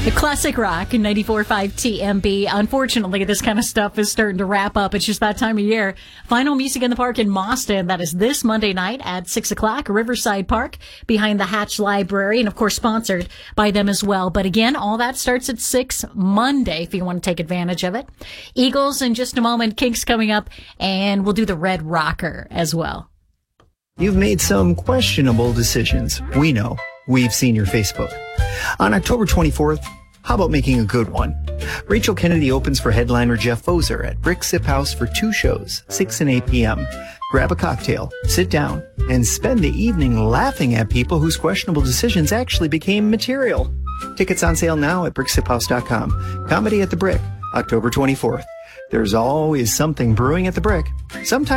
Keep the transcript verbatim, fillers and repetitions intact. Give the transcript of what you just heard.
The classic rock in ninety-four point five T M B. Unfortunately, this kind of stuff is starting to wrap up. It's just that time of year. Final Music in the Park in Boston. That is this Monday night at six o'clock, Riverside Park, behind the Hatch Library, and of course sponsored by them as well. But again, all that starts at six Monday if you want to take advantage of it. Eagles in just a moment, Kinks coming up, and we'll do the Red Rocker as well. You've made some questionable decisions. We know. We've seen your Facebook. On October twenty-fourth, how about making a good one? Rachel Kennedy opens for headliner Jeff Foser at Brick Sip House for two shows, six and eight p.m. Grab a cocktail, sit down, and spend the evening laughing at people whose questionable decisions actually became material. Tickets on sale now at brick sip house dot com. Comedy at the Brick, October twenty-fourth. There's always something brewing at the Brick. Sometimes